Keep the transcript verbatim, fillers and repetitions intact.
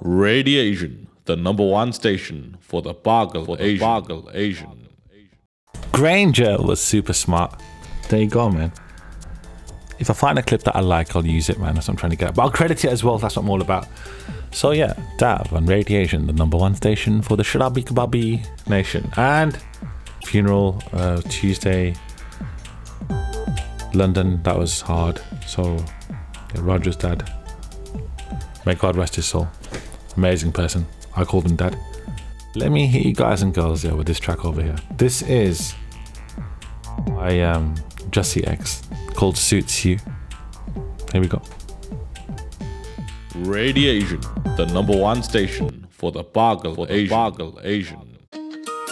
Radiation, the number one station for the Bargle for Asian. Bargle Asian. Granger was super smart. There you go, man. If I find a clip that I like, I'll use it, man. That's what I'm trying to get. But I'll credit it as well. That's what I'm all about. So yeah, Dav on Radiation, the number one station for the Sharabi Kababi Nation. And Funeral, uh, Tuesday, London. That was hard. So yeah, Roger's dad. May God rest his soul. Amazing person. I called him dad. Let me hit you guys and girls yeah, with this track over here. This is by um, Jussie X called Suits You. Here we go. Radiation, the number one station for the Bargle for Asian. Bargle Asian.